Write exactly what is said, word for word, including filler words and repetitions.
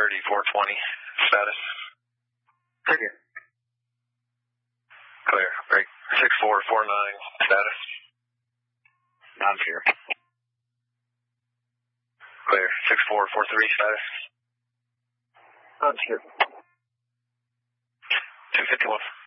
thirty-four twenty. Status. Clear. Clear. Break. six four four nine. Status. Non-clear. Clear. six four four three. Status. Non-clear. two fifty-one.